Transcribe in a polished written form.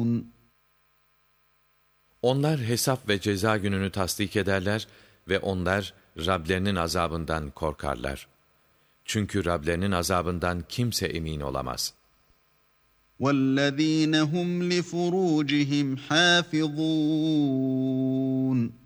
Onlar hesap ve ceza gününü tasdik ederler ve onlar Rablerinin azabından korkarlar. Çünkü Rablerinin azabından kimse emin olamaz. وَالَّذ۪ينَ هُمْ لِفُرُوجِهِمْ حَافِظُونَ